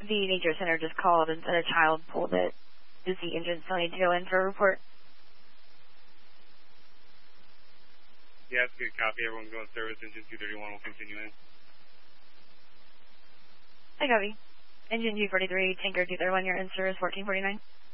The nature center just called and said a child pulled it. Does the engine still need to go in for a report? Yeah, that's a good copy. Everyone's going service. Engine 231 will continue in. I copy. Engine 243, tanker 231, you're in service 1449.